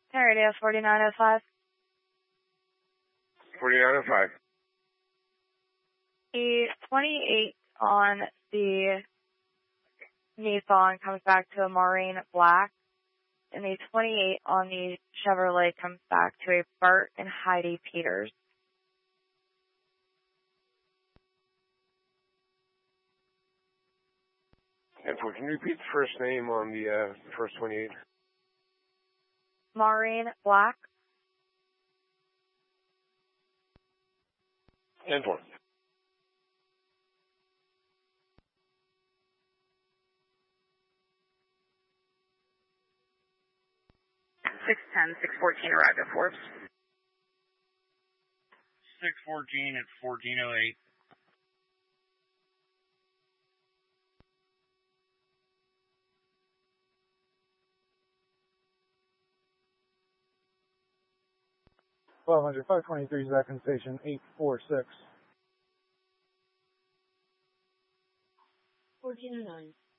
Radio 4905. 4905. The 28 on the Nissan comes back to a Maureen Black, and the 28 on the Chevrolet comes back to a Bert and Heidi Peters. And can you repeat the first name on the first 28? Maureen Black. And 4. 610, 614 arrived at Forbes. 614 at 1408. $1,200, 523 is back in station 846. 1409.